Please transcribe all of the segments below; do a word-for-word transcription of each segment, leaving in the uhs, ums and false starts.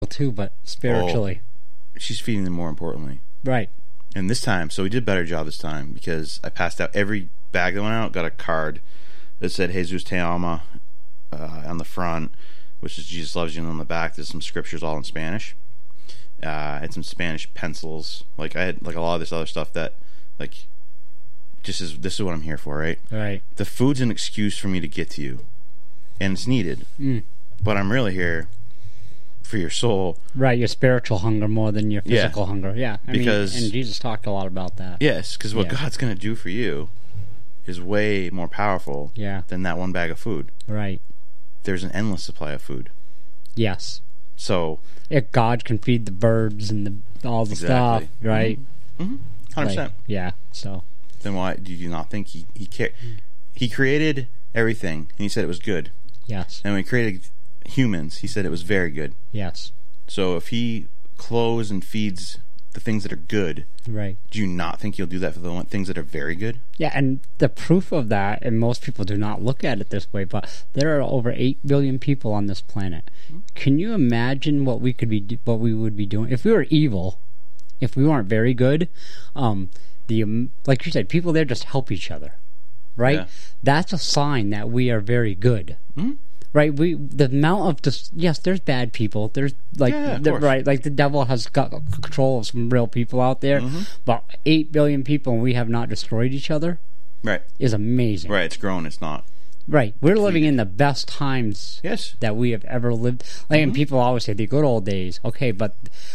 physical too, but spiritually. Oh, she's feeding them more importantly. Right. And this time, so we did a better job this time because I passed out every bag that went out, got a card that said Jesus Te Ama uh, on the front, which is Jesus loves you, and on the back there's some scriptures all in Spanish. Uh, I had some Spanish pencils. Like I had like a lot of this other stuff that like just is this is what I'm here for, right? Right. The food's an excuse for me to get to you. And it's needed. Mm. But I'm really here for your soul. Right, your spiritual hunger more than your physical yeah. hunger. Yeah. I because, mean, and Jesus talked a lot about that. Yes, because what yeah. God's going to do for you is way more powerful yeah. than that one bag of food. Right. There's an endless supply of food. Yes. So if God can feed the birds and the all the exactly. stuff, right? Mm-hmm. Mm-hmm. one hundred percent. Like, yeah, so. Then why do you not think he, he, ca- he created everything, and he said it was good? Yes. And when he created humans, he said it was very good. Yes. So if he clothes and feeds the things that are good, right? Do you not think he'll do that for the things that are very good? Yeah, and the proof of that, and most people do not look at it this way, but there are over eight billion people on this planet. Mm-hmm. Can you imagine what we could be, what we would be doing if we were evil, if we weren't very good? Um, the um, like you said, people there just help each other. Right? Yeah. That's a sign that we are very good. Mm-hmm. Right? We the amount of dis- yes, there's bad people. There's like yeah, the, right, like the devil has got control of some real people out there. Mm-hmm. But eight billion people and we have not destroyed each other. Right. Is amazing. Right, it's grown, it's not. Right. We're completed. Living in the best times yes. that we have ever lived. Like mm-hmm. and people always say the good old days. Okay, but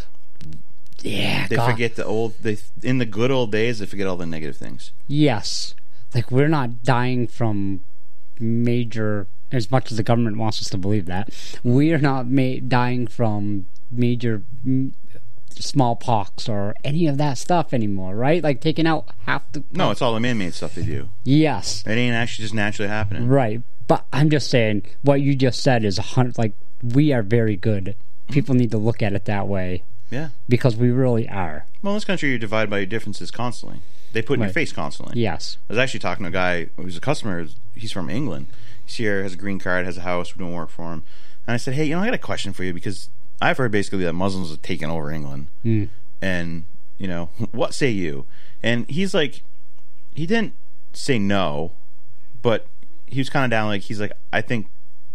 yeah, they God. forget the old they in the good old days they forget all the negative things. Yes. Like, we're not dying from major, as much as the government wants us to believe that, we are not ma- dying from major m- smallpox or any of that stuff anymore, right? Like, taking out half the... No, it's all the man-made stuff they do. Yes. It ain't actually just naturally happening. Right. But I'm just saying, what you just said is, a hundred, like, we are very good. People need to look at it that way. Yeah. Because we really are. Well, in this country, you're divided by your differences constantly. They put in right. your face constantly. Yes. I was actually talking to a guy who's a customer. He's from England. He's here, has a green card, has a house. We're doing work for him. And I said, hey, you know, I got a question for you because I've heard basically that Muslims have taken over England. Mm. And, you know, what say you? And he's like, he didn't say no, but he was kind of down. Like, he's like, I think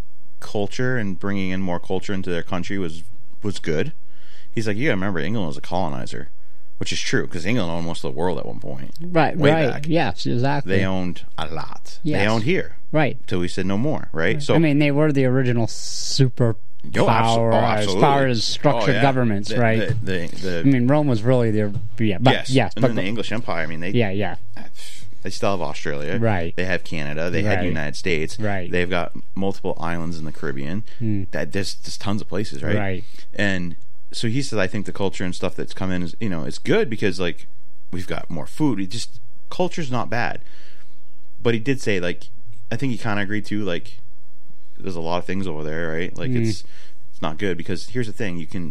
culture and bringing in more culture into their country was was good. He's like, you got to remember, England was a colonizer. Which is true, because England owned most of the world at one point. Right, way right. Back. Yes, exactly. They owned a lot. Yes. They owned here. Right. Till we said no more, right? right? So I mean, they were the original super oh, power abso- oh, as far as structured oh, yeah. governments, the, right? The, the, the, I mean, Rome was really their... Yeah, but, yes, yes. And but, then the English Empire, I mean, they... Yeah, yeah. They still have Australia. Right. They have Canada. They right. have the United States. Right. They've got multiple islands in the Caribbean. Hmm. That There's, there's tons of places, right? Right. And so he said, I think the culture and stuff that's come in is, you know, it's good because, like, we've got more food. It just culture's not bad, but he did say, like, I think he kind of agreed too. Like, there's a lot of things over there, right? Like, mm. it's it's not good because here's the thing: you can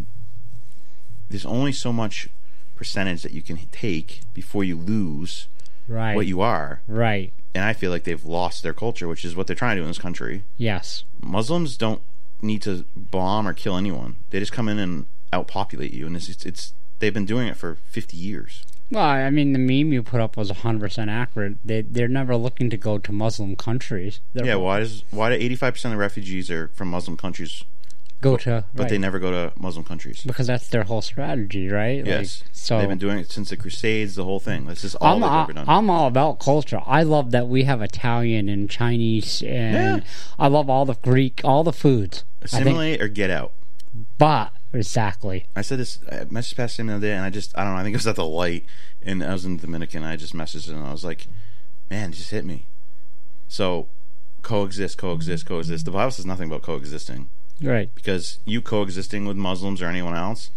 there's only so much percentage that you can take before you lose right. what you are, right? And I feel like they've lost their culture, which is what they're trying to do in this country. Yes, Muslims don't need to bomb or kill anyone; they just come in and outpopulate you, and it's it's, it's they've been doing it for fifty years. Well, I mean, the meme you put up was one hundred percent accurate. They, they're never looking to go to Muslim countries. They're yeah, why does why do eighty-five percent of refugees are from Muslim countries go to... But right. they never go to Muslim countries. Because that's their whole strategy, right? Yes. Like, so they've been doing it since the Crusades, the whole thing. This is all I'm, they've I, ever done. I'm all about culture. I love that we have Italian and Chinese, and yeah. I love all the Greek, all the foods. Assimilate or get out. But... Exactly. I said this. I messaged Pastor him the other day, and I just, I don't know, I think it was at the light, and I was in the Dominican, and I just messaged him, and I was like, man, it just hit me. So, coexist, coexist, coexist. The Bible says nothing about coexisting. Right. Because you coexisting with Muslims or anyone else,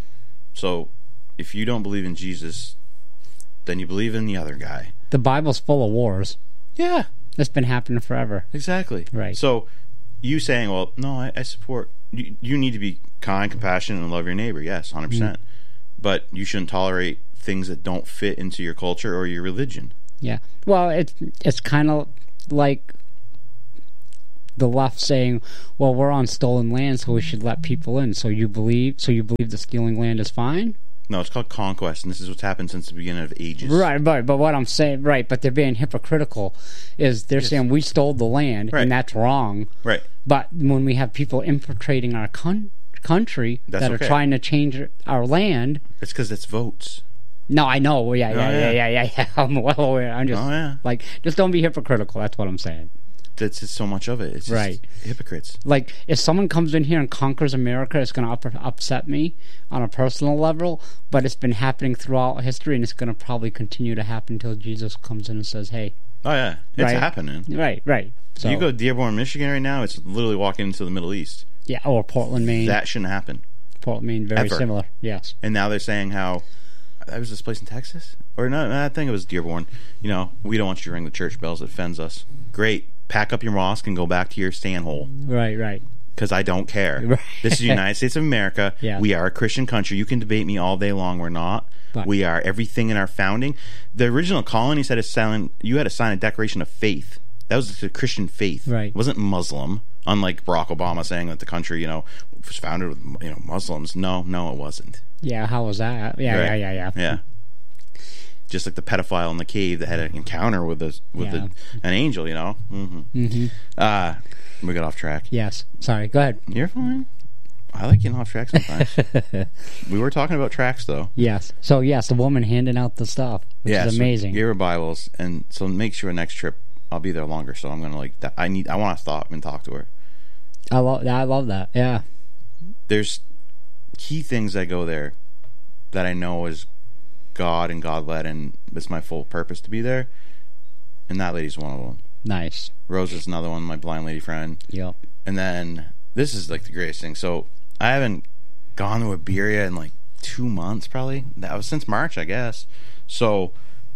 so if you don't believe in Jesus, then you believe in the other guy. The Bible's full of wars. Yeah. It's been happening forever. Exactly. Right. So, you saying, well, no, I, I support... You, you need to be kind, compassionate, and love your neighbor. Yes, one hundred percent. Mm. But you shouldn't tolerate things that don't fit into your culture or your religion. Yeah. Well, it's it's kind of like the left saying, well, we're on stolen land, so we should let people in. So you believe so you believe the stealing land is fine? No, it's called conquest, and this is what's happened since the beginning of ages. Right, right. But what I'm saying, right, but they're being hypocritical, is they're Yes. saying we stole the land, Right. and that's wrong. Right. But when we have people infiltrating our con- country That's that okay. are trying to change our land... It's because it's votes. No, I know. Yeah, yeah, Oh, yeah, yeah. yeah, yeah, yeah. I'm well aware. I'm just Oh, yeah. like, just don't be hypocritical. That's what I'm saying. That's just so much of it. It's just Right. hypocrites. Like, if someone comes in here and conquers America, it's going to up- upset me on a personal level. But it's been happening throughout history, and it's going to probably continue to happen until Jesus comes in and says, "Hey." Oh yeah, it's Right. happening. Right, right. So You go to Dearborn, Michigan right now, it's literally walking into the Middle East. yeah, or Portland, Maine. That shouldn't happen. Portland, Maine, very Ever. similar. Yes. And now they're saying how that was this place in Texas, or no, I think it was Dearborn. You know, we don't want you to ring the church bells. It offends us. Great, pack up your mosque and go back to your stand hole. Right, right. Because I don't care. Right. This is the United States of America. Yeah. We are a Christian country. You can debate me all day long. We're not. But- we are everything in our founding. The original colonies had to sign. You had to sign a declaration of faith. That was the Christian faith. Right. It wasn't Muslim. Unlike Barack Obama saying that the country, you know, was founded with you know Muslims. No, no, it wasn't. Yeah, how was that? Yeah, Right. yeah, yeah, yeah. Yeah. Just like the pedophile in the cave that had an encounter with a with Yeah. a, an angel, you know. Mm-hmm. Mm-hmm. Uh, we got off track. Yes. Sorry, go ahead. You're fine. I like getting off track sometimes. We were talking about tracks, though. Yes. So, yes, the woman handing out the stuff, which Yeah, is so amazing. gave her Bibles, and so make sure next trip I'll be there longer. So I'm gonna like that. I need. I want to stop and talk to her. I love I love that. Yeah. There's key things that go there that I know is God and God led, and it's my full purpose to be there. And that lady's one of them. Nice. Rose is another one, my blind lady friend. Yep. And then this is like the greatest thing. So I haven't gone to Iberia in like two months, probably. That was since March, I guess. So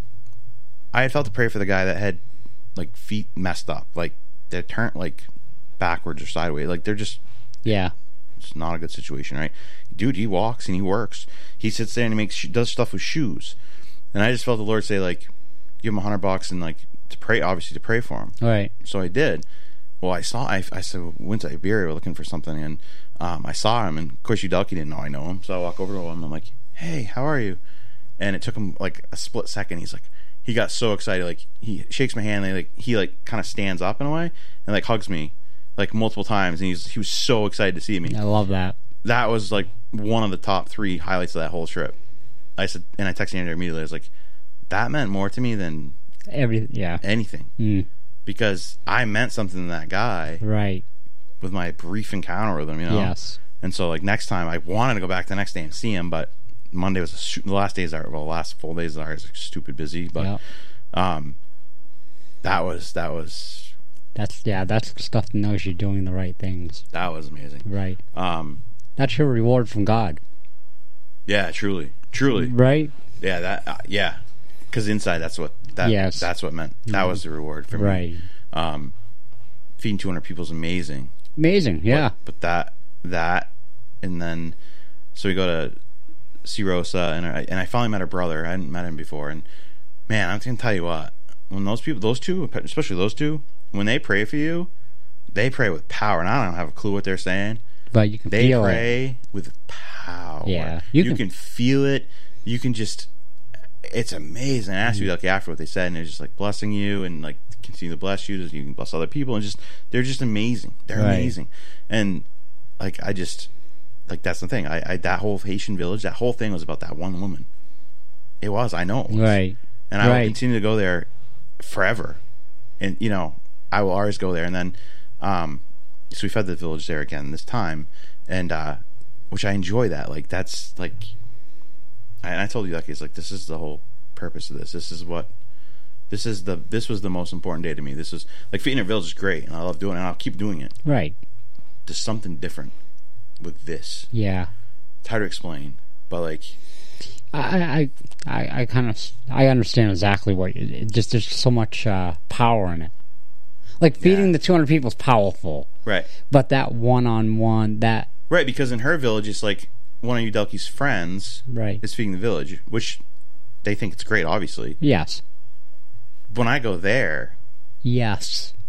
I had felt to pray for the guy that had like feet messed up, like they're turned like backwards or sideways, like they're just Yeah. it's not a good situation, right? Dude, he walks and he works. He sits there and he makes does stuff with shoes. And I just felt the Lord say like, give him a hundred bucks and like to pray, obviously to pray for him. All right. So I did. Well, I saw. I, I said went to Iberia looking for something, and um, I saw him. And of course, Udelki didn't know I know him. So I walk over to him. I'm like, "Hey, how are you?" And it took him like a split second. He's like, he got so excited. Like he shakes my hand. And like he like kind of stands up in a way and like hugs me like multiple times. And he's he was so excited to see me. I love that. That was like one of the top three highlights of that whole trip. I said, and I texted Andrew immediately. I was like, that meant more to me than Every yeah. anything. Mm. Because I meant something to that guy Right. with my brief encounter with him, you know. Yes. And so, like next time, I wanted to go back the next day and see him, but Monday was a sh- the last days are well, the last full days are like, stupid busy. But Yep. um, that was that was That's yeah. That's the stuff that knows you're doing the right things. that was amazing. Right. Um, That's your reward from God. yeah, truly, truly, Right. yeah, that uh, yeah, because inside that's what that Yes. that's what meant. That was the reward for me. Right. Um, feeding two hundred people is amazing. Amazing. Yeah. But, but that that and then so we go to see Rosa and I and I finally met her brother. I hadn't met him before, and man, I'm gonna tell you what. When those people, those two, especially those two, when they pray for you, they pray with power, and I don't have a clue what they're saying. But you can They feel pray it. with power. Yeah. you, You can, can- feel it. You can just. It's amazing. I asked you like after what they said, and they're just like blessing you and like continue to bless you, so you can bless other people, and just they're just amazing. They're Right. amazing, and like I just like that's the thing. I, I that whole Haitian village, that whole thing was about that one woman. It was. I know it was. Right. And I will Right. continue to go there forever. And, you know, I will always go there. And then, um, so we fed the village there again this time. And, uh, which I enjoy that. Like, that's, like, and I told you, like, it's like, this is the whole purpose of this. This is what, this is the, this was the most important day to me. This was, like, feeding a village is great. And I love doing it. And I'll keep doing it. Right. There's something different with this. Yeah. It's hard to explain. But, like, I I I, I kind of I understand exactly what you, it just there's so much uh, power in it. Like feeding Yeah. the two hundred people is powerful, right. but that one on one, that Right, because in her village, it's like one of Udelki's friends right? is feeding the village, which they think it's great, obviously. Yes, When I go there, yes,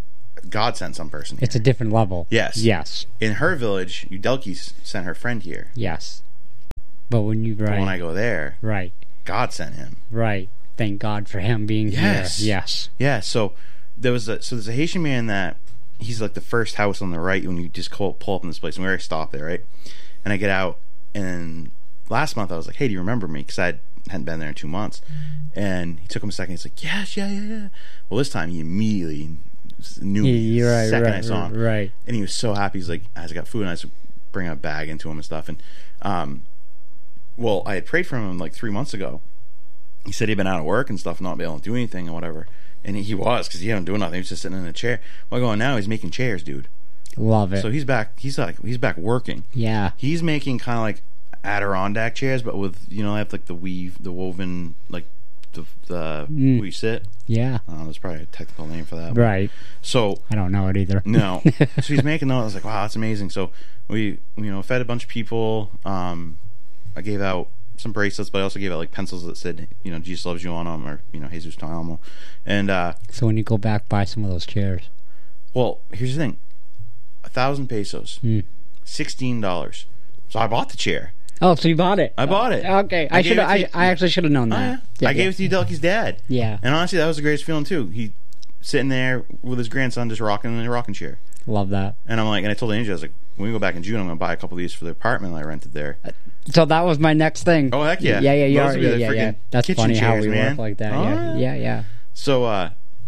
God sent some person here. It's a different level. Yes. Yes. In her village, Udelki sent her friend here. Yes. But when you right, But when I go there, right, God sent him. right. Thank God for him being Yes. here. Yes. Yeah. So there was a so there's a Haitian man that he's like the first house on the right when you just pull, pull up in this place, and we already stopped there, right? And I get out, and last month I was like, "Hey, do you remember me?" Because I hadn't been there in two months, and he took him a second. He's like, "Yes, yeah, yeah, yeah." Well, this time he immediately knew me You're the right, second right, I saw him, right. and he was so happy. He's like, "I got food," and I just bring a bag into him and stuff. And um, well, I had prayed for him like three months ago. He said he'd been out of work and stuff, not being able to do anything and whatever. And he was, because he hadn't doing nothing. He was just sitting in a chair. Well, going now, he's making chairs, dude. Love it. So he's back. He's like he's back working. Yeah. He's making kind of like Adirondack chairs, but with, you know, they have like the weave, the woven, like the the Mm. where you sit. Yeah. I don't know, there's probably a technical name for that. Right. So I don't know it either. no. So he's making those. I was like, wow, that's amazing. So we, you know, fed a bunch of people. Um, I gave out some bracelets, but I also gave out like pencils that said, you know, Jesus loves you on them, or, you know, Jesus te amo. And uh, So when you go back, buy some of those chairs. well, here's the thing: a thousand pesos, Mm. sixteen dollars. So I bought the chair. Oh, so you bought it? I bought it. Okay, I I gave should. it I, to- I actually should have known Oh, that. yeah. I gave it to Udelki's dad. Yeah, And honestly, that was the greatest feeling too. He sitting there with his grandson, just rocking in a rocking chair. love that. And I'm like, and I told Angie, I was like, when we go back in June, I'm going to buy a couple of these for the apartment I rented there. So that was my next thing. Oh, heck yeah. Yeah, yeah, yeah, Those would be yeah, the yeah, yeah. freaking That's kitchen funny how chairs, we man. work like that. Oh, yeah, yeah. yeah, yeah. So uh,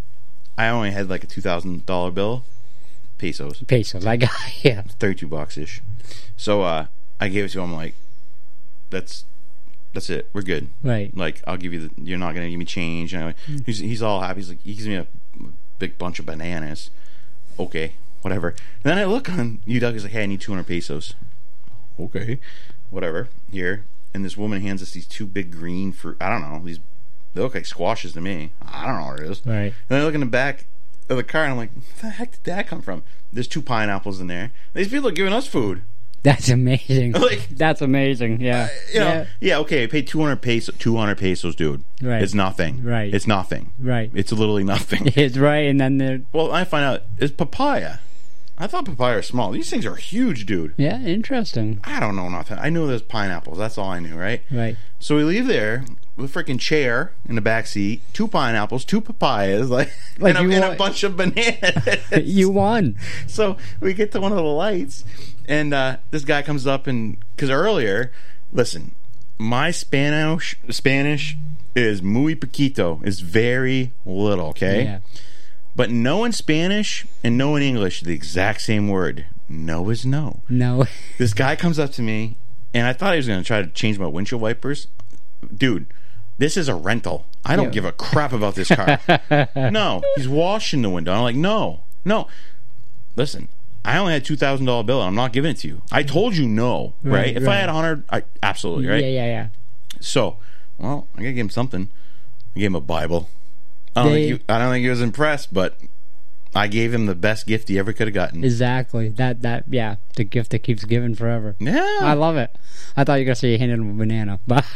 I only had like a two thousand dollar bill, pesos, Pesos. I got yeah. thirty-two bucks ish. So uh, I gave it to him. Like, that's that's it. We're good. Right. Like, I'll give you the. You're not gonna give me change. And I, he's he's all happy. He's like, he gives me a big bunch of bananas. Okay, whatever. And then I look on Udel. He's like, hey, I need two hundred pesos. Okay, whatever. Here, and this woman hands us these two big green fruit. I don't know. These they look like squashes to me. I don't know what it is. Right. And I look in the back of the car, and I'm like, where the heck did that come from? There's two pineapples in there. These people are giving us food. That's amazing. Like, That's amazing. Yeah. you know, yeah. yeah, okay, I paid two hundred pesos, two hundred pesos, dude. Right. It's nothing. Right. It's nothing. Right. It's literally nothing. It's right, and then they're Well, I find out it's papaya. I thought papaya are small. These things are huge, dude. yeah, interesting. I don't know nothing. I knew there's pineapples. That's all I knew, right? Right. So we leave there with a freaking chair in the back seat, two pineapples, two papayas, like, Like and, a, you and a want- bunch of bananas. You won. So we get to one of the lights, and uh, this guy comes up, and because earlier, listen, my Spanish Spanish is muy poquito, is very little, okay? Yeah. But no in Spanish and no in English, the exact same word. No is no. No. This guy comes up to me, and I thought he was going to try to change my windshield wipers. Dude, this is a rental. I don't Yeah. give a crap about this car. No, he's washing the window. I'm like, no, no. Listen, I only had two thousand dollar bill, and I'm not giving it to you. I told you no, right? Right, If I right. had a hundred, I absolutely right. Yeah, yeah, yeah. So, well, I gotta give him something. I gave him a Bible. I don't, They- think he, I don't think he was impressed, but I gave him the best gift he ever could have gotten. Exactly. That that yeah, the gift that keeps giving forever. Yeah. I love it. I thought you were gonna say you handed him a banana, but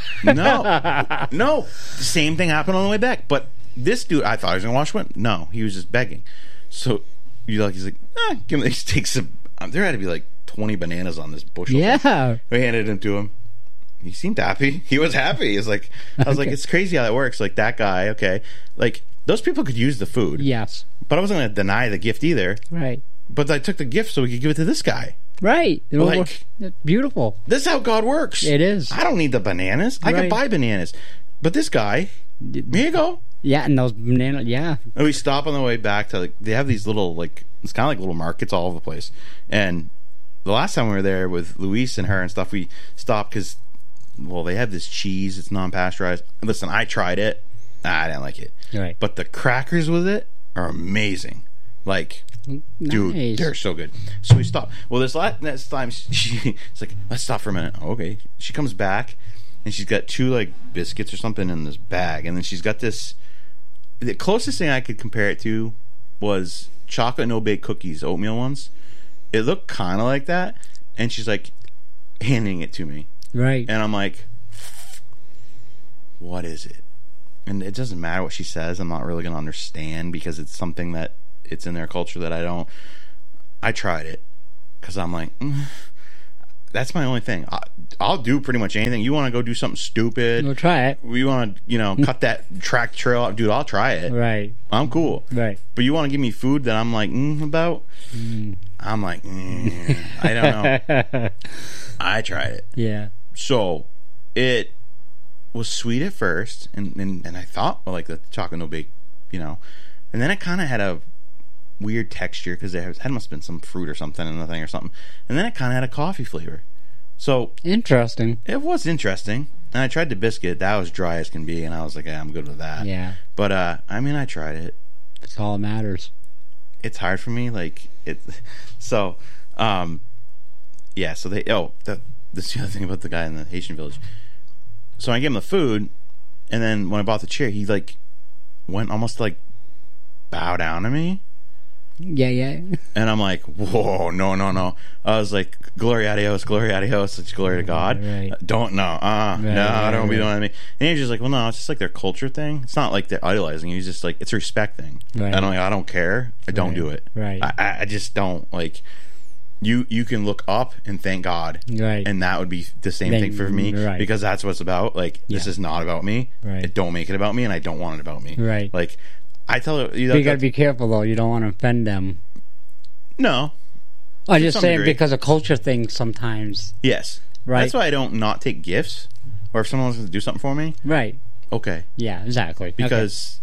No, no. The same thing happened on the way back. But this dude, I thought he was gonna wash one. No, he was just begging. So you like, he's like, ah, give him. He takes some. Um, there had to be like twenty bananas on this bushel. yeah. We handed them to him. He seemed happy. He was happy. He's like, I was like, Okay. it's crazy how that works. Like that guy, okay, like those people could use the food, Yes. but I wasn't gonna deny the gift either. Right. But I took the gift so we could give it to this guy. Right. It Like- was beautiful. This is how God works. It is. I don't need the bananas. I can Right. buy bananas. But this guy, here you go. Yeah, and those banana. Yeah. And we stop on the way back to, like, they have these little, like, it's kind of like little markets all over the place. And the last time we were there with Luis and her and stuff, we stopped because, well, they have this cheese. It's non-pasteurized. Listen, I tried it. Nah, I didn't like it. Right. But the crackers with it are amazing. Like, dude, Nice. they're so good. So we stop. Well, this last next time, she, it's like, let's stop for a minute. Okay. She comes back, and she's got two, like, biscuits or something in this bag. And then she's got this... The closest thing I could compare it to was chocolate no-bake cookies, oatmeal ones. It looked kind of like that. And she's, like, handing it to me. Right. And I'm like, what is it? And it doesn't matter what she says. I'm not really going to understand because it's something that it's in their culture that I don't. I tried it because I'm like, mm, that's my only thing. I, I'll do pretty much anything. You want to go do something stupid? We'll try it. We want to, you know, cut that track trail out, dude. I'll try it. Right. I'm cool. Right. But you want to give me food that I'm like mm, about? Mm. I'm like, mm, I don't know. I tried it. Yeah. So it was sweet at first, and and, and I thought well, like the chocolate no bake, you know, and then it kind of had a weird texture because there had must have been some fruit or something in the thing or something, and then it kind of had a coffee flavor. So interesting. It was interesting, and I tried the biscuit. That was dry as can be, and I was like, yeah, I'm good with that. Yeah. But uh, I mean, I tried it. That's all that matters. It's hard for me, like it. So, um, yeah. So they. Oh, that, that's the other thing about the guy in the Haitian village. So I gave him the food, and then when I bought the chair, he like went almost like bow down to me. Yeah, yeah. And I'm like, whoa, no, no, no. I was like, gloria a Dios, gloria a Dios, it's glory to God. Right. Don't, no, uh, right, no, I don't right, be doing right. anything. And he was just like, well, no, it's just like their culture thing. It's not like they're idolizing you. He's just like, it's a respect thing. Right. And I'm like, I don't care. I don't Right. do it. Right. I, I- I just don't. Like, you you can look up and thank God. Right. And that would be the same Then- thing for me. right. Because that's what it's about. Like, this Yeah. is not about me. Right. It don't make it about me, and I don't want it about me. Right. Like, I tell you, But you got to be careful, though. You don't want to offend them. no. I'm To just some saying degree. because of culture things sometimes. Yes. Right. That's why I don't not take gifts. Or if someone wants to do something for me, Right. okay. Yeah, exactly. Because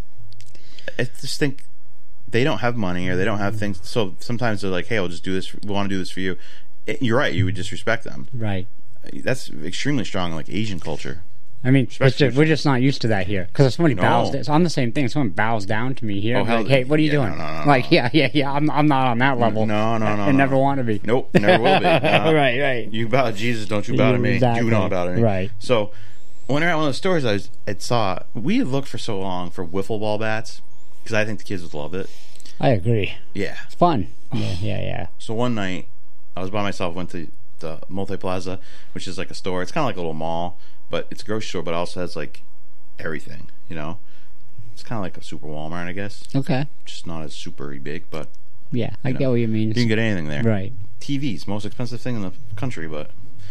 I just think they don't have money or they don't have things. So sometimes they're like, hey, I'll just do this. We want to do this for you. It, you're right. You would disrespect them. Okay. Right. That's extremely strong in like Asian culture. I mean, it's Especially- just, we're just not used to that here. Because if somebody No. bows, it's on the same thing. If someone bows down to me here, Oh, I'm hell like, hey, what are you yeah, doing? no, no, no, like, no. yeah, yeah, yeah. I'm, I'm not on that level. No, no, no, I no. never want to be. Nope, never will be. No. Right, right. You bow to Jesus, don't you bow to me. Exactly. Do not bow to me. Right. So when we were at one of the stores, I was, I saw, we had looked for so long for wiffle ball bats because I think the kids would love it. I agree. Yeah. It's fun. Yeah, yeah, yeah. So one night, I was by myself, went to the Multi Plaza, which is like a store. It's kind of like a little mall, but it's a grocery store, but it also has like everything, you know? It's kind of like a super Walmart, I guess. Okay. Just not as super big, but Yeah, I You know, get what you mean. you can get anything there. Right. T Vs, most expensive thing in the country, but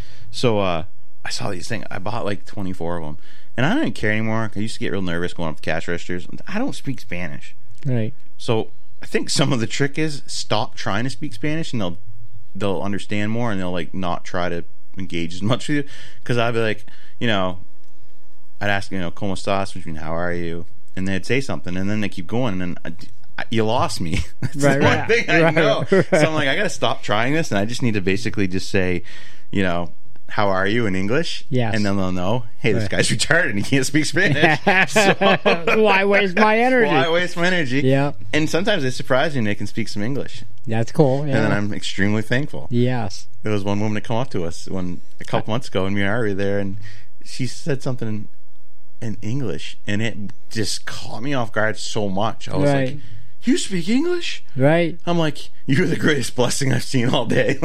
so uh I saw these things. I bought like twenty-four of them, and I don't even care anymore. I used to get real nervous going up to cash registers. I don't speak Spanish, Right. so I think some of the trick is stop trying to speak Spanish, and they'll they'll understand more, and they'll like not try to engage as much with you. Because I'd be like, you know, I'd ask, you know, ¿Cómo estás? Which means how are you? And they'd say something, and then they keep going, and then I, I, you lost me. That's Right, the one right, thing I right, know. right. So I'm like, I got to stop trying this, and I just need to basically just say, you know, how are you in English? Yes. And then they'll know, hey, this Right. guy's retarded and he can't speak Spanish. So, Why waste my energy? why waste my energy? Yeah. And sometimes they surprise me and they can speak some English. That's cool. Yeah. And then I'm extremely thankful. Yes. There was one woman that came up to us when a couple months ago, and me and I were there, and she said something in, in English, and it just caught me off guard so much. I was Right. like, you speak English? Right. I'm like, you're the greatest blessing I've seen all day.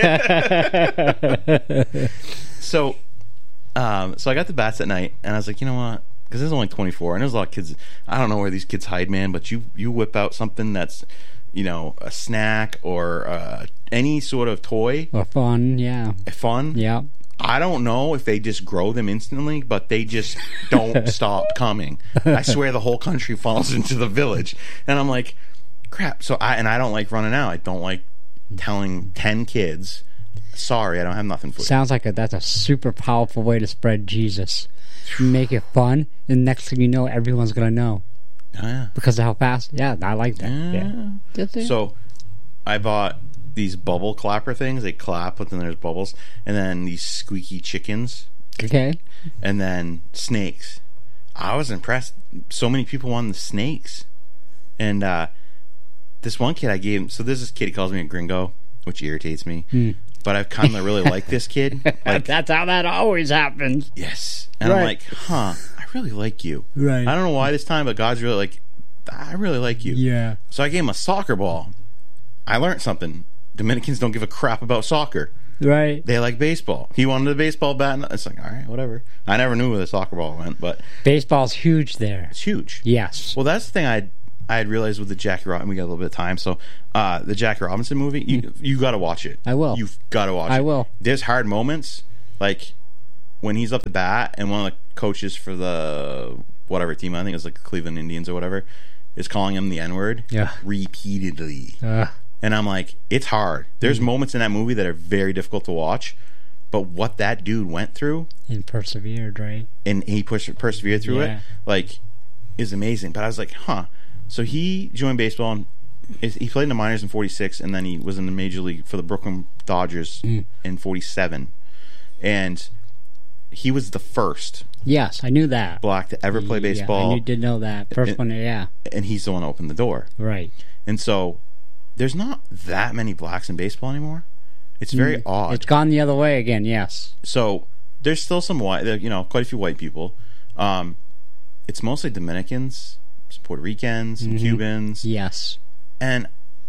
so, um, so I got the bats at night, and I was like, you know what? Because there's only twenty-four, and there's a lot of kids. I don't know where these kids hide, man. But you, you whip out something that's, you know, a snack or uh, any sort of toy, Or fun. Yeah. fun. Yeah. I don't know if they just grow them instantly, but they just don't stop coming. I swear the whole country falls into the village. And I'm like, crap. So I and I don't like running out. I don't like telling ten kids, sorry, I don't have nothing for you. Sounds like a, that's a super powerful way to spread Jesus. You make it fun, and next thing you know, everyone's gonna know Oh, yeah. because of how fast. Yeah, I like that. Yeah. Yeah. That's it. So I bought these bubble clapper things. They clap, but then there's bubbles. And then these squeaky chickens. Okay. And then snakes. I was impressed. So many people wanted the snakes. And uh, this one kid I gave him, so there's this kid, he calls me a gringo, which irritates me. Hmm. But I've kind of really liked this kid. Like, That's how that always happens. yes. And I'm Right. like, huh, I really like you. Right. I don't know why this time, but God's really like, I really like you. Yeah. So I gave him a soccer ball. I learned something. Dominicans don't give a crap about soccer. Right. They like baseball. He wanted a baseball bat. And it's like, all right, whatever. I never knew where the soccer ball went, but Baseball's huge there. it's huge. Yes. Well, that's the thing I I had realized with the Jackie Robinson, we got a little bit of time, so uh, the Jackie Robinson movie, you mm. you got to watch it. I will. You've got to watch I it. I will. There's hard moments, like when he's up the bat and one of the coaches for the whatever team, I think it was like the Cleveland Indians or whatever, is calling him the N-word yeah. repeatedly. Uh. And I'm like, it's hard. There's mm. moments in that movie that are very difficult to watch, but what that dude went through and persevered, right? And he pushed, persevered through yeah. it, like, is amazing. But I was like, huh. So he joined baseball, and he played in the minors in forty-six, and then he was in the major league for the Brooklyn Dodgers mm. in forty-seven. And he was the first. Yes, I knew that. Black to ever play baseball. Yeah, I knew, did know that. First and, one, yeah. And he's the one who opened the door. Right. And so there's not that many blacks in baseball anymore. It's very mm, odd. It's gone the other way again, yes. So there's still some white, you know, quite a few white people. Um, it's mostly Dominicans, some Puerto Ricans, some mm-hmm. Cubans. Yes. And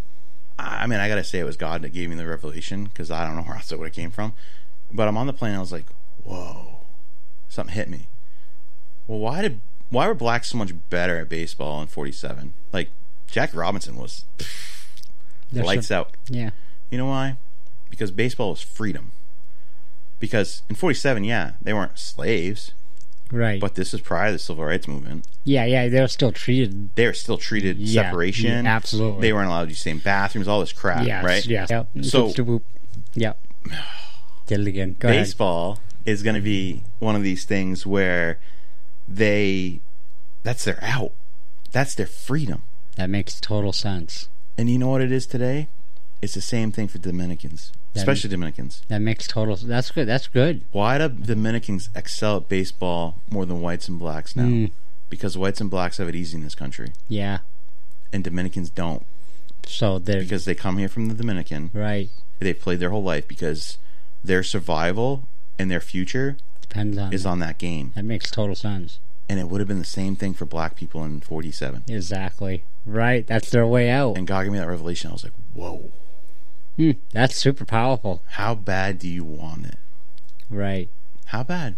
I mean, I got to say it was God that gave me the revelation, because I don't know where else it would have came from. But I'm on the plane and I was like, whoa, something hit me. Well, why did why were blacks so much better at baseball in forty-seven? Like, Jackie Robinson was pff, lights a, out. Yeah. You know why? Because baseball was freedom. Because in forty-seven, yeah, they weren't slaves. Right. But this is prior to the Civil Rights Movement. Yeah, yeah, they were still treated. They were still treated yeah, separation. Yeah, absolutely. They weren't allowed to use the same bathrooms, all this crap, yes, right? Yes, yep. So, yep. Did it again. Go baseball ahead. is going to be one of these things where they, that's their out. That's their freedom. That makes total sense. And you know what it is today? It's the same thing for Dominicans, that especially makes, Dominicans. That makes total. That's good. That's good. Why do Dominicans excel at baseball more than whites and blacks now? Mm. Because whites and blacks have it easy in this country. Yeah. And Dominicans don't. So they're because they come here from the Dominican. Right. They've played their whole life because their survival and their future depends on is that. on that game. That makes total sense. And it would have been the same thing for black people in forty-seven. Exactly. Right. That's their way out. And God gave me that revelation. I was like, whoa. Hmm, that's super powerful. How bad do you want it? Right. How bad?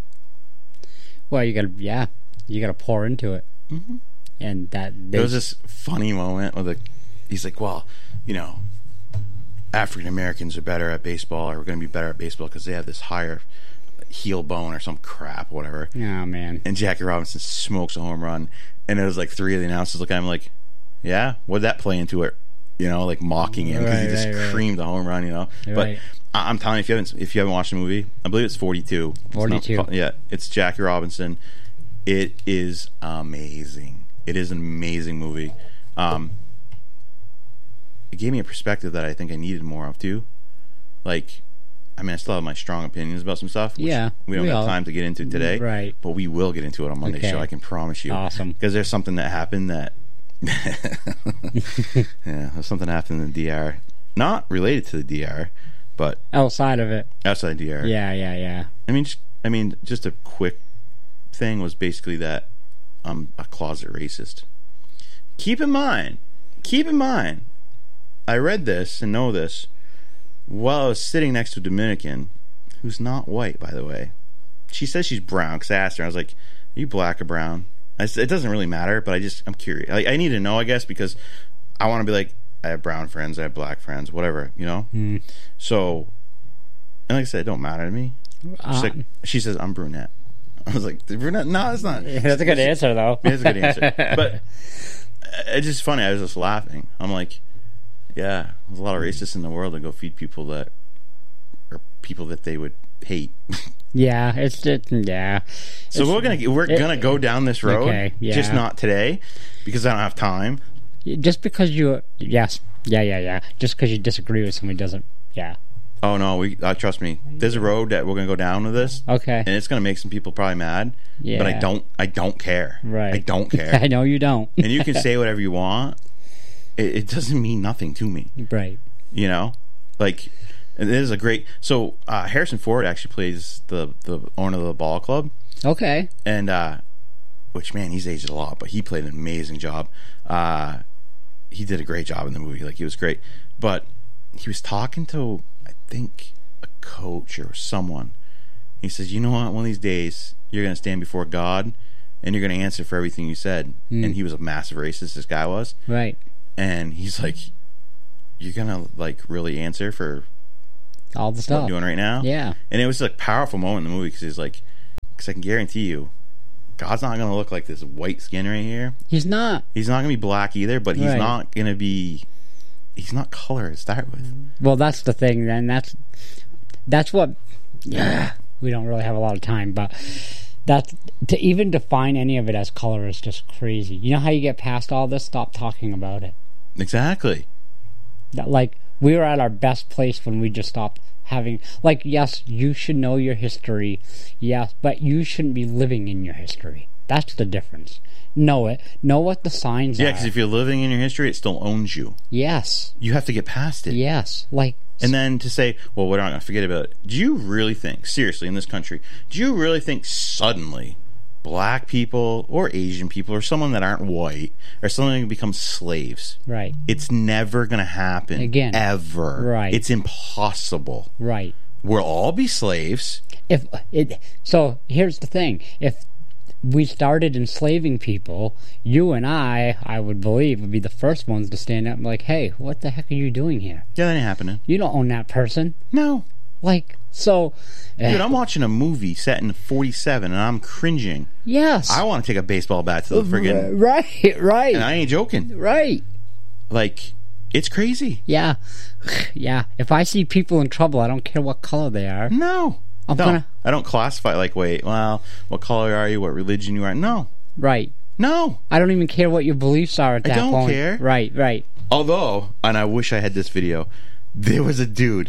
Well, you gotta, yeah, you gotta pour into it. Mm-hmm. And that there was this funny moment where the, he's like, well, you know, African Americans are better at baseball, or we're going to be better at baseball because they have this higher heel bone or some crap, whatever. Oh man! And Jackie Robinson smokes a home run, and it was like three of the announcers look at him like, yeah, what'd that play into it? You know, like mocking him because right, he just right, creamed right. the home run. You know, right. but I- I'm telling you, if you haven't if you haven't watched the movie, I believe it's forty-two. forty-two. It's not, yeah, it's Jackie Robinson. It is amazing. It is an amazing movie. Um, it gave me a perspective that I think I needed more of too. Like, I mean, I still have my strong opinions about some stuff. Which yeah, we don't we have all, time to get into today. Right, but we will get into it on Monday's okay. show. I can promise you. Awesome. Because there's something that happened that. yeah, there's something happened in the D R, not related to the D R, but outside of it. Outside of D R. Yeah, yeah, yeah. I mean, just, I mean, just a quick thing was basically that I'm a closet racist. Keep in mind, keep in mind, I read this and know this while I was sitting next to a Dominican who's not white, by the way. She says she's brown because I asked her. I was like, "Are you black or brown?" I said, it doesn't really matter, but I just I'm curious. Like, I need to know, I guess, because I want to be like, I have brown friends, I have black friends, whatever, you know. Mm. So, and like I said, it don't matter to me. Uh, She's like, she says I'm brunette. I was like, brunette? No, it's not. That's a good answer, though. It's a good answer, but it's just funny. I was just laughing. I'm like, yeah, there's a lot of racists in the world that go feed people that are people that they would hate. Yeah, it's just yeah. So it's, we're gonna we're it, gonna go down this road, okay, yeah. just not today, because I don't have time. Just because you, yes, yeah, yeah, yeah. Just because you disagree with somebody doesn't, yeah. Oh no, we uh, trust me. There's a road that we're gonna go down with this. Okay, and it's gonna make some people probably mad. Yeah, but I don't. I don't care. Right. I don't care. I know you don't. And you can say whatever you want. It, it doesn't mean nothing to me. Right. You know, like. And it is a great. So uh, Harrison Ford actually plays the the owner of the ball club. Okay. And uh, which man, he's aged a lot, but he played an amazing job. Uh, he did a great job in the movie. Like, he was great. But he was talking to, I think, a coach or someone. He says, "You know what? One of these days, you're going to stand before God, and you're going to answer for everything you said. Mm. And he was a massive racist, this guy was. Right. And he's like, you're going to, like, really answer for all the what stuff I'm doing right now? Yeah. And it was, like, a powerful moment in the movie because he's like, because I can guarantee you, God's not going to look like this white skin right here. He's not. He's not going to be black either, but he's Right. not going to be... He's not color to start with. Well, that's the thing, then. That's that's what... Yeah, we don't really have a lot of time, but that's... To even define any of it as color is just crazy. You know how you get past all this? Stop talking about it. Exactly. That, like, we were at our best place when we just stopped having... Like, yes, you should know your history. Yes, but you shouldn't be living in your history. That's the difference. Know it. Know what the signs Yeah, are. because if you're living in your history, it still owns you. Yes. You have to get past it. Yes. Like... And then to say, well, we're not going to forget about it. Do you really think, seriously, in this country, do you really think suddenly black people or Asian people or someone that aren't white are suddenly going to become slaves? Right. It's never going to happen. Again. Ever. Right. It's impossible. Right. We'll all be slaves. If it, so here's the thing. If we started enslaving people, you and I, I would believe, would be the first ones to stand up and be like, hey, what the heck are you doing here? Yeah, that ain't happening. You don't own that person. No. Like, so... Dude, I'm watching a movie set in forty-seven and I'm cringing. Yes. I want to take a baseball bat to the friggin'... Right, right. And I ain't joking. Right. Like, it's crazy. Yeah. Yeah. If I see people in trouble, I don't care what color they are. No. I'm no. gonna... I don't classify like, wait, well, what color are you? What religion you are? No. Right. No. I don't even care what your beliefs are at I that don't point. care. Right, right. Although, and I wish I had this video, there was a dude.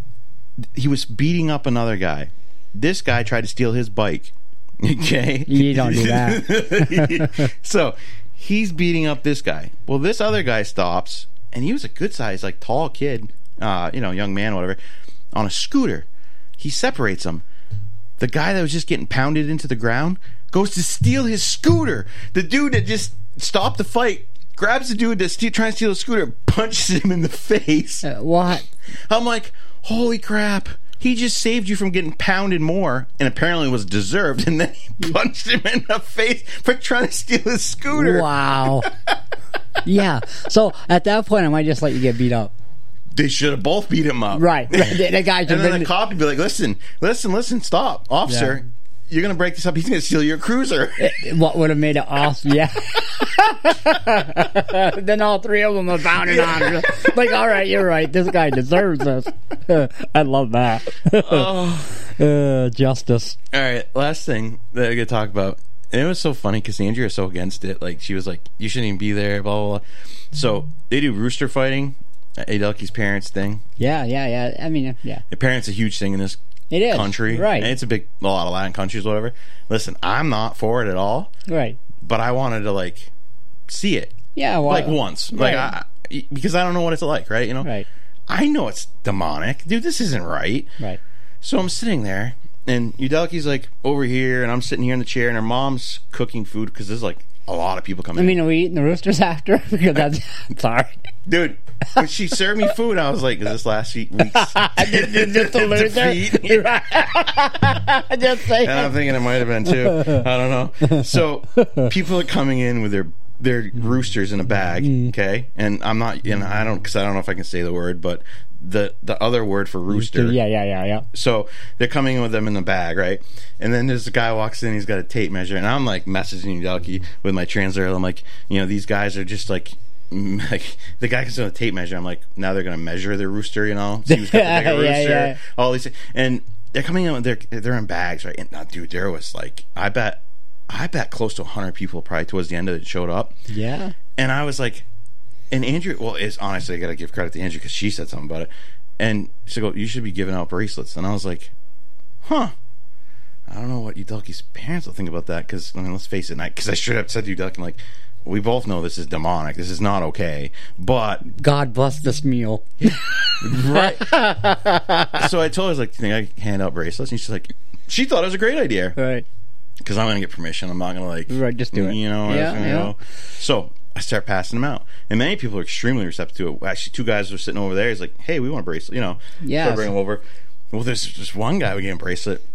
He was beating up another guy. This guy tried to steal his bike. Okay? You don't do that. So, he's beating up this guy. Well, this other guy stops, and he was a good size, like, tall kid, uh, you know, young man, whatever, on a scooter. He separates him. The guy that was just getting pounded into the ground goes to steal his scooter. The dude that just stopped the fight grabs the dude that's ste- trying to steal the scooter, punches him in the face. Uh, what? I'm like, holy crap. He just saved you from getting pounded more, and apparently was deserved, and then he punched him in the face for trying to steal his scooter. Wow. Yeah. So, at that point, I might just let you get beat up. They should have both beat him up. Right. The, the guy And then the cop would be like, listen, listen, listen, stop. Officer, Yeah. you're going to break this up. He's going to steal your cruiser. What would have made it awesome? Yeah. Then all three of them are pounding on him. Like, all right, you're right. This guy deserves this. I love that. Oh. uh, justice. All right, last thing that I got to talk about. And it was so funny because Andrea was so against it. Like, she was like, you shouldn't even be there, blah, blah, blah. So, they do rooster fighting. Adelke's parents thing. Yeah, yeah, yeah. I mean, yeah. The parents a huge thing in this It is. country. Right. And it's a big, a lot of Latin countries, whatever. Listen, I'm not for it at all. Right. But I wanted to, like, see it. Yeah, well, Like, once. Right. Like, I, because I don't know what it's like, right? You know? Right. I know it's demonic. Dude, this isn't right. Right. So I'm sitting there, and Udelke's, like, over here, and I'm sitting here in the chair, and her mom's cooking food, because there's, like, a lot of people coming I mean, in. are we eating the roosters after? Because that's... Sorry. Dude, when she served me food, I was like, is this last week's just, just a loser. defeat? Just saying. And I'm thinking it might have been too. I don't know. So people are coming in with their their roosters in a bag, okay? And I'm not, and I don't, because I don't know if I can say the word, but the the other word for rooster. Yeah, yeah, yeah, yeah. So they're coming in with them in the bag, right? And then there's a guy walks in, he's got a tape measure, and I'm like messaging Udelke with my translator. I'm like, you know, these guys are just like. Like the guy comes with a tape measure. I'm like, now they're gonna measure their rooster, you know? See who's got the bigger Yeah, rooster. yeah. All these, and they're coming in. They're they're in bags, right? And now, dude, there was like, I bet, I bet close to a hundred people probably towards the end of it showed up. Yeah. And I was like, and Andrew, well, it's honestly, I gotta give credit to Andrew because she said something about it. And she go, you should be giving out bracelets. And I was like, huh. I don't know what Udelke's parents will think about that because I mean, let's face it, because I, I straight up said to Udelke, like, we both know this is demonic. This is not okay. But God bless this meal. right. So I told her, I was like, do you think I can hand out bracelets? And she's like, she thought it was a great idea. Right. Because I'm going to get permission. I'm not going to like, Right, just do it. You know, Yeah, you yeah. know. So I start passing them out. And many people are extremely receptive to it. Actually, two guys were sitting over there. He's like, hey, we want a bracelet. You know, Yes. so I bring them over. Well, there's just one guy we get a bracelet.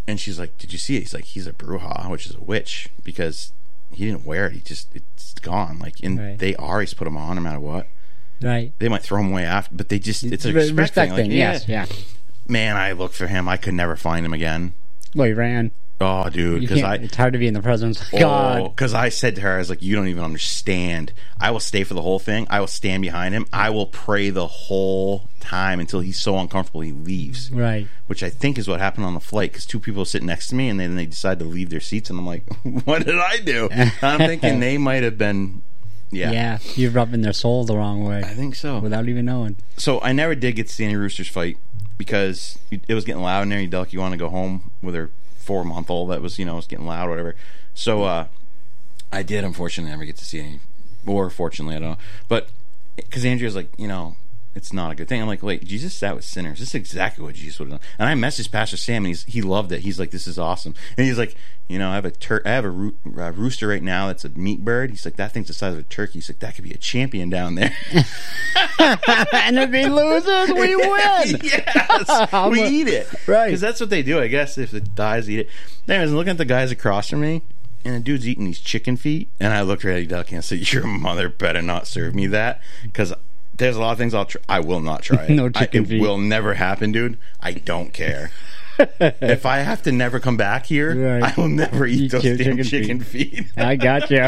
And she's like, did you see it? He's like, he's a bruja, which is a witch, because he didn't wear it. He just, it's gone. Like, and Right. they always put him on no matter what. Right. They might throw him away after, but they just, it's a respect, respect thing. thing. Like, Yes. Yeah. Man, I looked for him. I could never find him again. Well, he ran. Oh, dude, You because can't- I it's hard to be in the presence of oh, God. because I said to her, I was like, you don't even understand. I will stay for the whole thing. I will stand behind him. I will pray the whole time until he's so uncomfortable he leaves. Right. Which I think is what happened on the flight, because two people sit next to me and then they decide to leave their seats, and I'm like, what did I do? And I'm thinking they might have been, yeah, Yeah. You're rubbing their soul the wrong way I think so. without even knowing. So I never did get to see any Roosters fight because it was getting loud in there. You Duck, you want to go home with her four month old that was, you know, was getting loud or whatever. So uh, I did unfortunately never get to see any, or fortunately, I don't know. But because Andrea's like, you know, it's not a good thing. I'm like, wait, Jesus sat with sinners. This is exactly what Jesus would have done. And I messaged Pastor Sam, and he's, he loved it. He's like, this is awesome. And he's like, you know, I have a tur- I have a roo- uh, rooster right now that's a meat bird. He's like, that thing's the size of a turkey. He's like, that could be a champion down there. And if he loses, we win. Yes, we eat it. Right. Because that's what they do, I guess. If it dies, eat it. Anyways, I'm looking at the guys across from me, and the dude's eating these chicken feet. And I looked right at Duck and I said, your mother better not serve me that, because there's a lot of things I'll try. I will not try it. No chicken I, it feet. will never happen, dude. I don't care. If I have to never come back here, Right. I will never eat, Eat those your damn chicken chicken feet. I got you.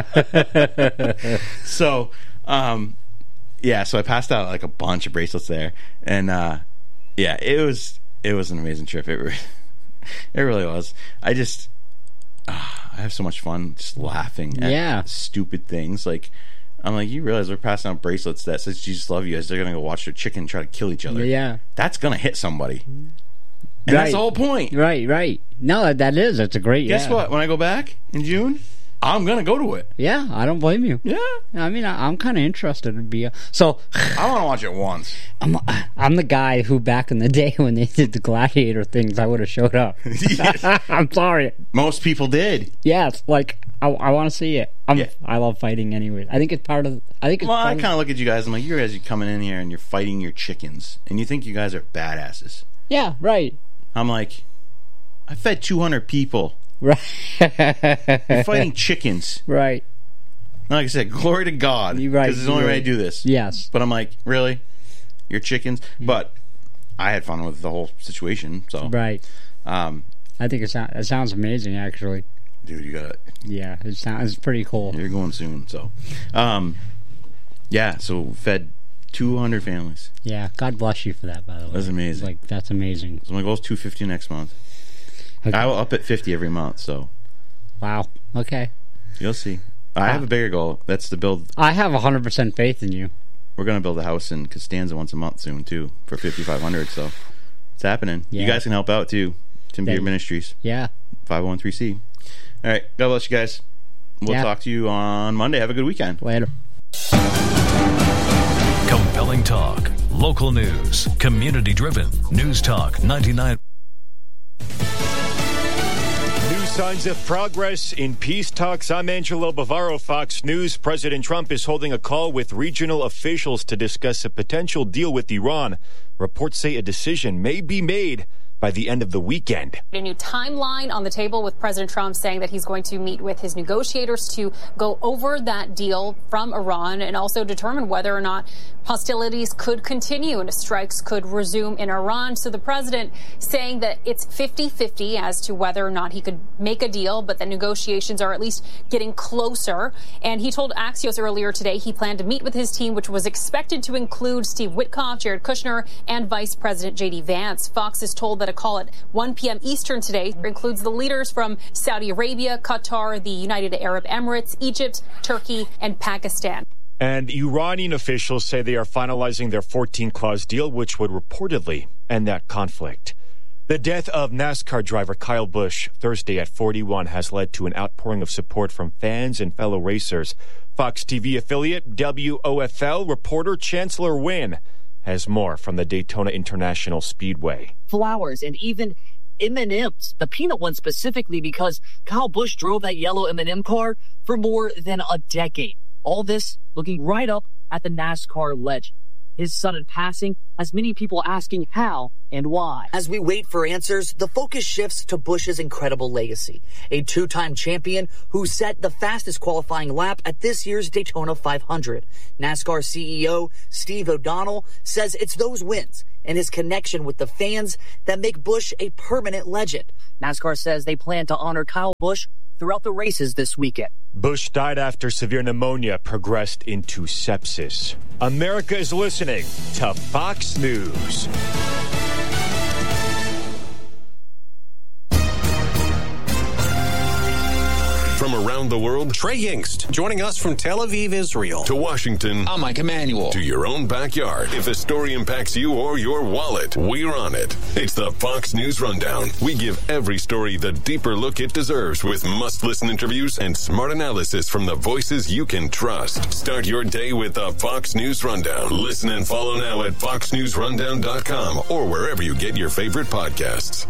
So, um, yeah, so I passed out like a bunch of bracelets there, and uh, yeah, it was it was an amazing trip. It re- it really was. I just uh, I have so much fun just laughing at Yeah. stupid things. Like, I'm like, you realize we're passing out bracelets that says Jesus love you, as they're gonna go watch their chicken try to kill each other. Yeah. That's gonna hit somebody, and Right. that's the whole point. Right. Right. No, that, that is. It's a great. Guess yeah. what? When I go back in June, I'm gonna go to it. Yeah. I don't blame you. Yeah, I mean, I, I'm kind of interested to be. A, so, I want to watch it once. I'm I'm the guy who back in the day when they did the gladiator things, I would have showed up. I'm sorry. Most people did. Yes, like I, I want to see it. I'm, Yeah. I love fighting anyway. I think it's part of. I think it's Well, I part kind of look at you guys. I'm like, you guys are coming in here and you're fighting your chickens, and you think you guys are badasses. Yeah. Right. I'm like, I fed two hundred people. Right. You're fighting chickens. Right. And like I said, glory to God, You're right, because it's the only you're way right. I do this. Yes. But I'm like, really, you're chickens? But I had fun with the whole situation. So, Right. um, I think it, sound, it sounds amazing, actually. dude, you got Yeah, it sounds pretty cool. you're going soon. So, um, yeah. So fed two hundred families. Yeah, God bless you for that, by the way. That's amazing. Like, that's amazing. So my goal is two fifty next month. Okay. I will up at fifty every month. So Wow. Okay. you'll see. I have a bigger goal. That's to build. I have one hundred percent faith in you. We're gonna build a house in Costanza once a month soon too for fifty-five hundred. So it's happening. Yeah. You guys can help out too. Tim Beard Thank- Ministries, Yeah. five oh one three C. All right. God bless you guys. We'll Yeah. talk to you on Monday. Have a good weekend. Later. Compelling talk, local news, community driven. News Talk ninety-nine. New signs of progress in peace talks. I'm Angelo Bavaro, Fox News. President Trump is holding a call with regional officials to discuss a potential deal with Iran. Reports say a decision may be made by the end of the weekend. A new timeline on the table with President Trump saying that he's going to meet with his negotiators to go over that deal from Iran and also determine whether or not hostilities could continue and strikes could resume in Iran. So the president saying that it's fifty-fifty as to whether or not he could make a deal, but the negotiations are at least getting closer. And he told Axios earlier today he planned to meet with his team, which was expected to include Steve Witkoff, Jared Kushner, and Vice President J D Vance. Fox is told that a call at one p.m. Eastern today includes the leaders from Saudi Arabia, Qatar, the United Arab Emirates, Egypt, Turkey, and Pakistan. And Iranian officials say they are finalizing their fourteen-clause deal, which would reportedly end that conflict. The death of NASCAR driver Kyle Busch Thursday at forty-one has led to an outpouring of support from fans and fellow racers. Fox T V affiliate W O F L reporter Chancellor Wynn has more from the Daytona International Speedway. Flowers and even M and M's, the peanut one specifically, because Kyle Busch drove that yellow M and M car for more than a decade. All this looking right up at the NASCAR legend. His sudden passing has many people asking how and why. As we wait for answers, the focus shifts to Busch's incredible legacy. A two-time champion who set the fastest qualifying lap at this year's Daytona five hundred. NASCAR C E O Steve O'Donnell says it's those wins and his connection with the fans that make Busch a permanent legend. NASCAR says they plan to honor Kyle Busch throughout the races this weekend. Busch died after severe pneumonia progressed into sepsis. America is listening to Fox News. From around the world, Trey Yingst, joining us from Tel Aviv, Israel. To Washington. I'm Mike Emanuel. To your own backyard. If a story impacts you or your wallet, we're on it. It's the Fox News Rundown. We give every story the deeper look it deserves with must-listen interviews and smart analysis from the voices you can trust. Start your day with the Fox News Rundown. Listen and follow now at fox news rundown dot com or wherever you get your favorite podcasts.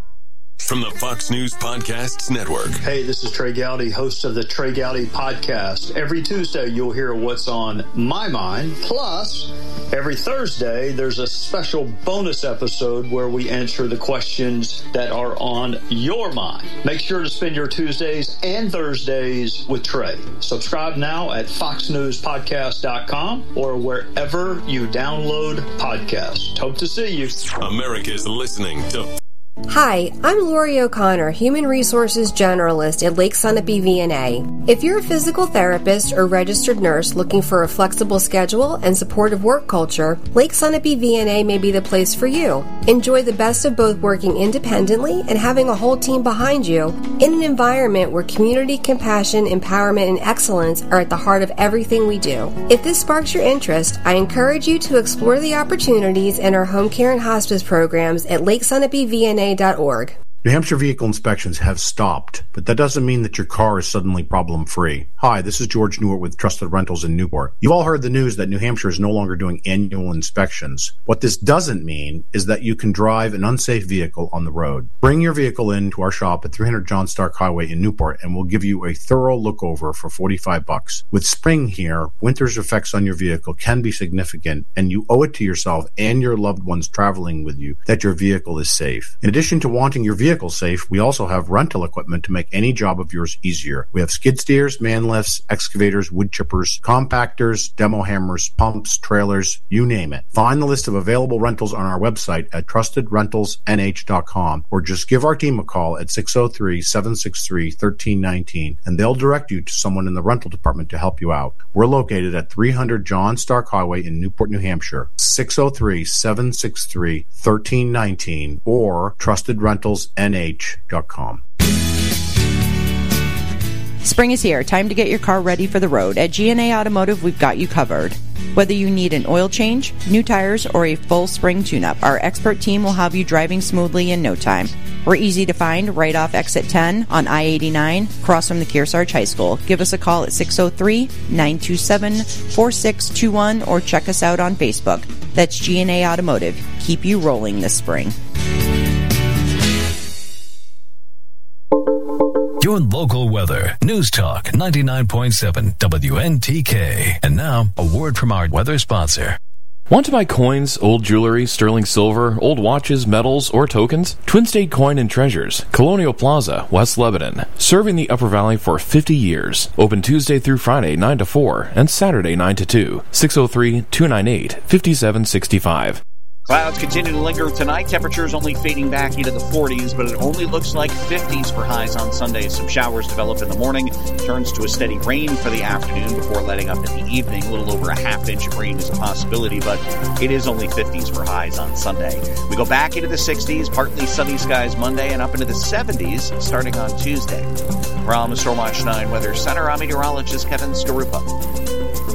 From the Fox News Podcasts Network. Hey, this is Trey Gowdy, host of the Trey Gowdy Podcast. Every Tuesday, you'll hear what's on my mind. Plus, every Thursday, there's a special bonus episode where we answer the questions that are on your mind. Make sure to spend your Tuesdays and Thursdays with Trey. Subscribe now at fox news podcast dot com or wherever you download podcasts. Hope to see you. America's listening to... Hi, I'm Lori O'Connor, Human Resources Generalist at Lake Sunapee V N A. If you're a physical therapist or registered nurse looking for a flexible schedule and supportive work culture, Lake Sunapee V N A may be the place for you. Enjoy the best of both working independently and having a whole team behind you in an environment where community, compassion, empowerment, and excellence are at the heart of everything we do. If this sparks your interest, I encourage you to explore the opportunities in our home care and hospice programs at lake sunapee v n a dot org. New Hampshire vehicle inspections have stopped, but that doesn't mean that your car is suddenly problem-free. Hi, this is George Newart with Trusted Rentals in Newport. You've all heard the news that New Hampshire is no longer doing annual inspections. What this doesn't mean is that you can drive an unsafe vehicle on the road. Bring your vehicle in to our shop at three hundred John Stark Highway in Newport, and we'll give you a thorough look-over for forty-five bucks. With spring here, winter's effects on your vehicle can be significant, and you owe it to yourself and your loved ones traveling with you that your vehicle is safe. In addition to wanting your vehicle safe, we also have rental equipment to make any job of yours easier. We have skid steers, man lifts, excavators, wood chippers, compactors, demo hammers, pumps, trailers, you name it. Find the list of available rentals on our website at trusted rentals n h dot com or just give our team a call at six oh three, seven six three, one three one nine and they'll direct you to someone in the rental department to help you out. We're located at three hundred John Stark Highway in Newport, New Hampshire, six oh three, seven six three, one three one nine or trusted rentals n h dot com. Spring is here. Time to get your car ready for the road. At G N A Automotive, we've got you covered. Whether you need an oil change, new tires, or a full spring tune-up, our expert team will have you driving smoothly in no time. We're easy to find right off exit ten on I eighty-nine, across from the Kearsarge High School. Give us a call at six oh three, nine two seven, four six two one or check us out on Facebook. That's G N A Automotive. Keep you rolling this spring. Your local weather. News Talk ninety-nine point seven W N T K. And now, a word from our weather sponsor. Want to buy coins, old jewelry, sterling silver, old watches, metals, or tokens? Twin State Coin and Treasures, Colonial Plaza, West Lebanon. Serving the Upper Valley for fifty years. Open Tuesday through Friday, nine to four, and Saturday, nine to two. six oh three, two nine eight, five seven six five. Clouds continue to linger tonight. Temperatures only fading back into the forties, but it only looks like fifties for highs on Sunday. Some showers develop in the morning, turns to a steady rain for the afternoon before letting up in the evening. A little over a half inch of rain is a possibility, but it is only fifties for highs on Sunday. We go back into the sixties, partly sunny skies Monday, and up into the seventies starting on Tuesday. From Stormwatch nine Weather Center, I'm meteorologist Kevin Skarupa.